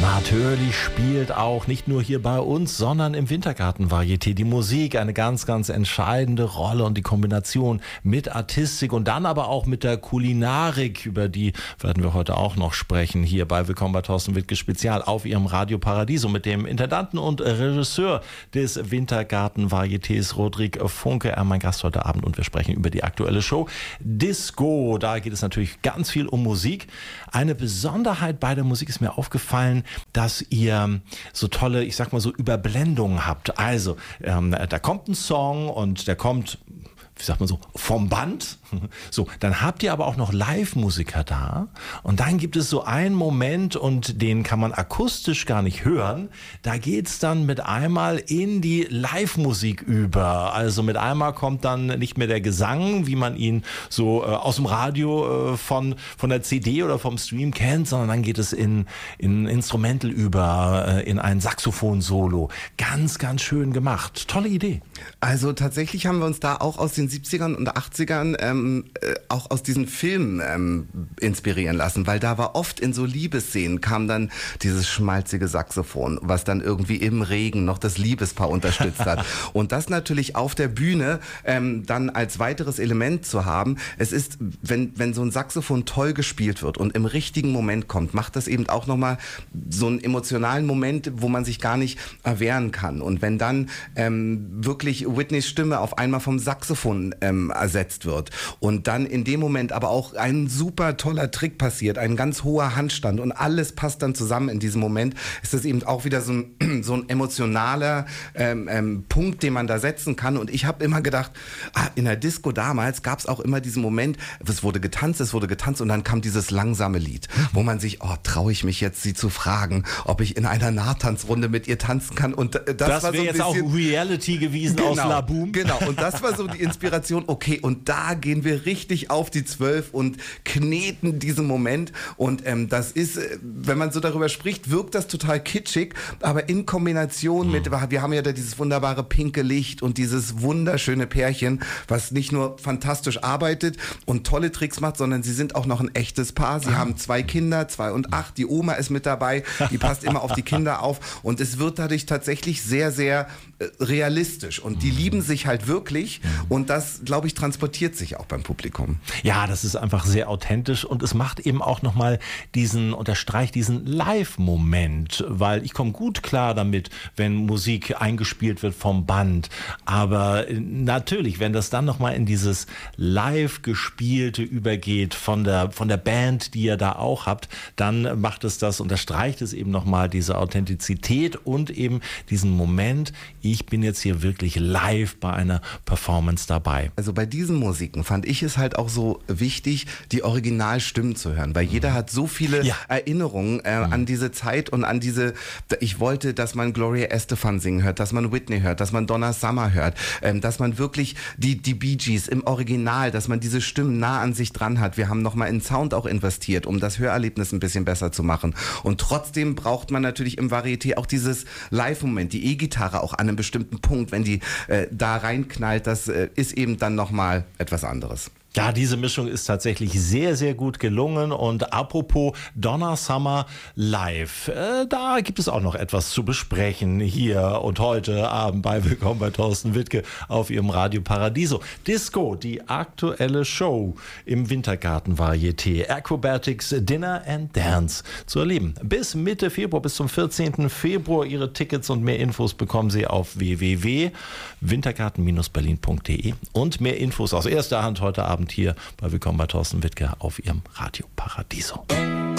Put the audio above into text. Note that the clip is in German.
Natürlich spielt auch nicht nur hier bei uns, sondern im Wintergarten-Varieté die Musik eine ganz, ganz entscheidende Rolle und die Kombination mit Artistik und dann aber auch mit der Kulinarik, über die werden wir heute auch noch sprechen, hier bei Willkommen bei Thorsten Wittke Spezial auf Ihrem Radio Paradiso mit dem Intendanten und Regisseur des Wintergarten-Varietés, Rodrik Funke. Er ist mein Gast heute Abend und wir sprechen über die aktuelle Show Disco. Da geht es natürlich ganz viel um Musik. Eine Besonderheit bei der Musik ist mir aufgefallen, dass ihr so tolle, ich sag mal so Überblendungen habt. Also, da kommt ein Song und der kommt, wie sagt man so, vom Band. So, dann habt ihr aber auch noch Live-Musiker da und dann gibt es so einen Moment und den kann man akustisch gar nicht hören. Da geht's dann mit einmal in die Live-Musik über. Also mit einmal kommt dann nicht mehr der Gesang, wie man ihn so aus dem Radio von der CD oder vom Stream kennt, sondern dann geht es in Instrumental über, in ein Saxophon-Solo. Ganz, ganz schön gemacht. Tolle Idee. Also tatsächlich haben wir uns da auch aus den 70ern und 80ern auch aus diesen Filmen inspirieren lassen, weil da war oft in so Liebesszenen kam dann dieses schmalzige Saxophon, was dann irgendwie im Regen noch das Liebespaar unterstützt hat. Und das natürlich auf der Bühne dann als weiteres Element zu haben. Es ist, wenn so ein Saxophon toll gespielt wird und im richtigen Moment kommt, macht das eben auch nochmal so einen emotionalen Moment, wo man sich gar nicht erwehren kann. Und wenn dann wirklich Whitneys Stimme auf einmal vom Saxophon ersetzt wird und dann in dem Moment aber auch ein super toller Trick passiert, ein ganz hoher Handstand und alles passt dann zusammen in diesem Moment, ist das eben auch wieder so ein emotionaler Punkt, den man da setzen kann. Und ich habe immer gedacht, in der Disco damals gab es auch immer diesen Moment, es wurde getanzt und dann kam dieses langsame Lied, wo man sich, traue ich mich jetzt, sie zu fragen, ob ich in einer Nahtanzrunde mit ihr tanzen kann. Und das war so ein jetzt bisschen auch Reality gewesen, genau, aus La Boom. Genau, und das war so die Inspiration, okay, und da gehen wir richtig auf die 12 und kneten diesen Moment. Und das ist, wenn man so darüber spricht, wirkt das total kitschig, aber in Kombination mit, wir haben ja da dieses wunderbare pinke Licht und dieses wunderschöne Pärchen, was nicht nur fantastisch arbeitet und tolle Tricks macht, sondern sie sind auch noch ein echtes Paar. Sie haben 2 Kinder, 2 und 8, die Oma ist mit dabei, die passt immer auf die Kinder auf und es wird dadurch tatsächlich sehr, sehr realistisch und die lieben sich halt wirklich und das, glaube ich, transportiert sich auch beim Publikum. Ja, das ist einfach sehr authentisch und es macht eben auch nochmal unterstreicht diesen Live-Moment, weil ich komme gut klar damit, wenn Musik eingespielt wird vom Band, aber natürlich, wenn das dann nochmal in dieses Live-Gespielte übergeht von der Band, die ihr da auch habt, dann macht es das, unterstreicht es eben nochmal diese Authentizität und eben diesen Moment, ich bin jetzt hier wirklich live bei einer Performance dabei. Also bei diesen Musiken fand ich es halt auch so wichtig, die Originalstimmen zu hören, weil jeder hat so viele Erinnerungen an diese Zeit und an ich wollte, dass man Gloria Estefan singen hört, dass man Whitney hört, dass man Donna Summer hört, dass man wirklich die Bee Gees im Original, dass man diese Stimmen nah an sich dran hat. Wir haben nochmal in Sound auch investiert, um das Hörerlebnis ein bisschen besser zu machen. Und trotzdem braucht man natürlich im Varieté auch dieses Live-Moment, die E-Gitarre auch an einem bestimmten Punkt, wenn die da reinknallt, das ist eben dann nochmal etwas anderes. Ja, diese Mischung ist tatsächlich sehr, sehr gut gelungen. Und apropos Donna Summer live, da gibt es auch noch etwas zu besprechen hier und heute Abend bei Willkommen bei Thorsten Wittke auf Ihrem Radio Paradiso. Disco, die aktuelle Show im Wintergarten-Varieté, Acrobatics Dinner and Dance zu erleben. Bis Mitte Februar, bis zum 14. Februar. Ihre Tickets und mehr Infos bekommen Sie auf www.wintergarten-berlin.de und mehr Infos aus erster Hand heute Abend hier bei Willkommen bei Thorsten Wittke auf Ihrem Radio Paradiso.